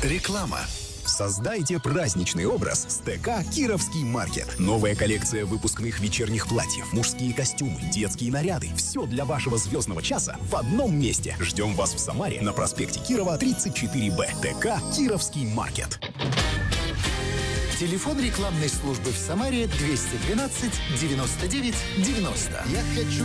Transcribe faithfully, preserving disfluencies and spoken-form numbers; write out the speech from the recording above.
Реклама. Создайте праздничный образ с ТК «Кировский маркет». Новая коллекция выпускных вечерних платьев, мужские костюмы, детские наряды. Все для вашего звездного часа в одном месте. Ждем вас в Самаре на проспекте Кирова, тридцать четыре Б. ТК «Кировский маркет». Телефон рекламной службы в Самаре двести двенадцать девяносто девять девяносто. Я хочу